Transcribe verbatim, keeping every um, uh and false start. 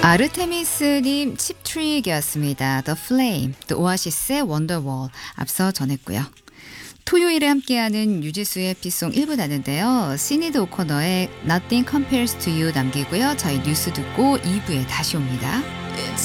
아르테미스님 칩트릭이었습니다. The Flame, 또 오아시스의 Wonderwall 앞서 전했고요. 토요일에 함께하는 유지수의 피송 일 부 나는데요. 시니드 오코너의 Nothing Compares to You 남기고요. 저희 뉴스 듣고 이 부에 다시 옵니다.